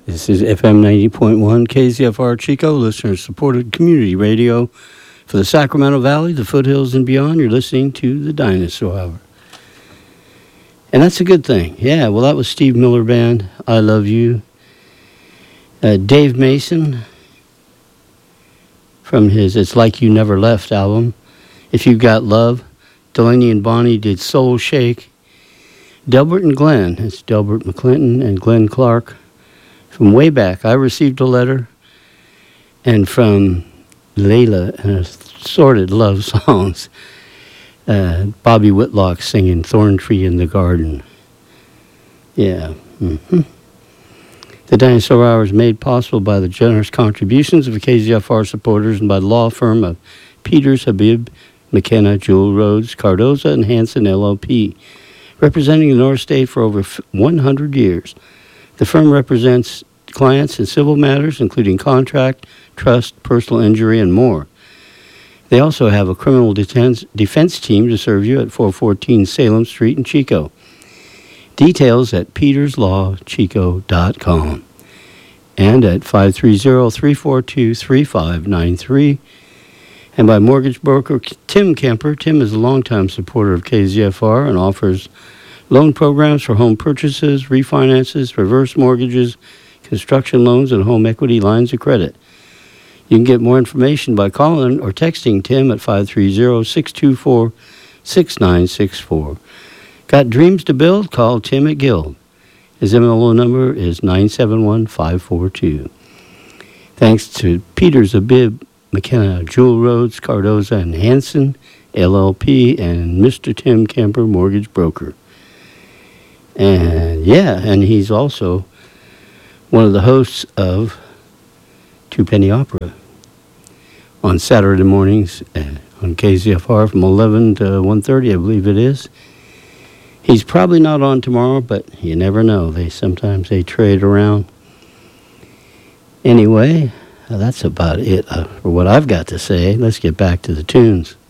This is FM 90.1 KZFR Chico, listener-supported community radio for the Sacramento Valley, the foothills, and beyond. You're listening to the Dinosaur Hour. And that's a good thing. Yeah, well, that was Steve Miller Band, I Love You. Dave Mason from his It's Like You Never Left album. If You've Got Love. Delaney and Bonnie did Soul Shake. Delbert and Glenn, it's Delbert McClinton and Glenn Clark. From way back, I received a letter, and from Layla and Assorted Love Songs, Bobby Whitlock singing Thorn Tree in the Garden. Yeah. Mm-hmm. The Dinosaur Hour is made possible by the generous contributions of KZFR supporters and by the law firm of Peters, Habib, McKenna, Jewel Rhodes, Cardoza, and Hanson LLP, representing the North State for over 100 years. The firm represents clients in civil matters, including contract, trust, personal injury, and more. They also have a criminal defense team to serve you at 414 Salem Street in Chico. Details at peterslawchico.com and at 530-342-3593. And by mortgage broker Tim Kemper. Tim is a longtime supporter of KZFR and offers loan programs for home purchases, refinances, reverse mortgages, construction loans, and home equity lines of credit. You can get more information by calling or texting Tim at 530-624-6964. Got dreams to build? Call Tim at Guild. His MLO number is 971-542. Thanks to Peters, Abib, McKenna, Jewel Rhodes, Cardoza, and Hanson, LLP, and Mr. Tim Kemper, mortgage broker. And yeah, and he's also one of the hosts of Two Penny Opera on Saturday mornings on KZFR from 11 to 1:30, I believe it is. He's probably not on tomorrow, but you never know. Sometimes they trade around. Anyway, that's about it for what I've got to say. Let's get back to the tunes.